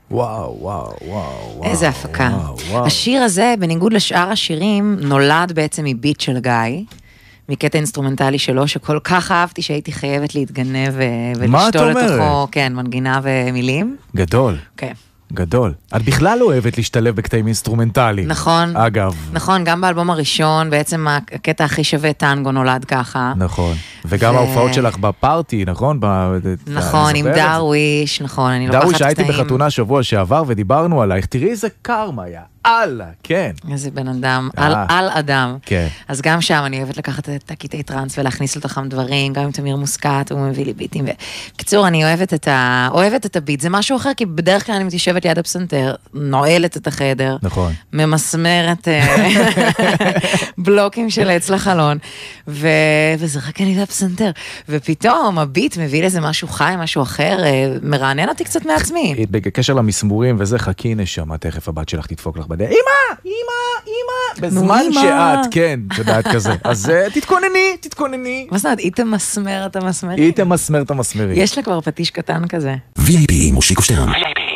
וואו, וואו, וואו. איזה הפקה. וואו. השיר הזה, בניגוד לשאר השירים, נולד בעצם מביט של גיא, מקטע אינסטרומנטלי שלו, שכל כך אהבתי שהייתי חייבת להתגנב ולשתול לתוכו, כן, מנגינה ומילים. גדול. כן. גדול. את בכלל אוהבת להשתלב בקטעים אינסטרומנטליים. נכון. אגב. נכון, גם באלבום הראשון, בעצם הקטע הכי שווה טנגו נולד ככה. נכון. וגם ההופעות שלך בפארטי, נכון? נכון, עם דרוויש, נכון, אני לוקחת דרוויש, הייתי קטעים. בחתונה שבוע שעבר ודיברנו עלייך, תראי איזה קרמה היה. אללה, כן. איזה בן אדם, על אדם. כן. אז גם שם אני אוהבת לקחת את הקטעי טרנס ולהכניס לתוכם דברים, גם עם תמיר מוסקת, הוא מביא לי ביטים. בקיצור, אני אוהבת את הביט, זה משהו אחר, כי בדרך כלל אני מתיישבת ליד הפסנתר, נועלת את החדר, נכון. ממסמרת בלוקים של עץ לחלון, וזה רק אני והפסנתר. ופתאום הביט מביא לזה משהו חי, משהו אחר, מרענן אותי קצת מעצמי. בקשר למסמורים וזה, חכי נשמה, תכף הבת שלך תדפוק לך בדרך. אמא, בזמן שאת, כן, יודעת כזה. אז תתכונני. מה זאת אומרת? היא תמסמר את המסמרים. היא תמסמר את המסמרים. יש לה כבר פטיש קטן כזה. VIP עם מושיקו שטרן.